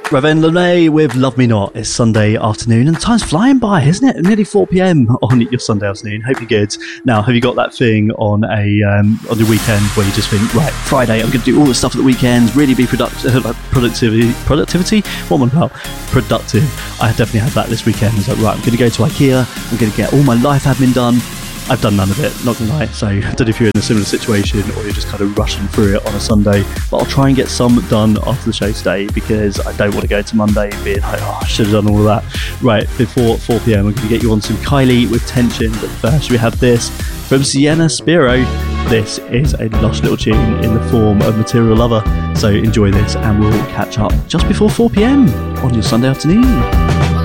Raven Lene with Love Me Not. It's Sunday afternoon and time's flying by, isn't it? Nearly 4 p.m. on your Sunday afternoon. Hope you're good. Now, have you got that thing on your weekend where you just think, right, Friday, I'm going to do all the stuff at the weekends, really be productivity? What am I about? Productive. I definitely had that this weekend. I was like, right, I'm going to go to IKEA. I'm going to get all my life admin done. I've done none of it, not gonna lie. So I don't know if you're in a similar situation or you're just kind of rushing through it on a Sunday, but I'll try and get some done after the show today because I don't want to go to Monday being like, oh, I should have done all of that. Right, before 4 p.m, I'm going to get you on some Kylie with Tension, but first we have this from Sienna Spiro. This is a lush little tune in the form of Material Lover. So enjoy this and we'll catch up just before 4 p.m. on your Sunday afternoon.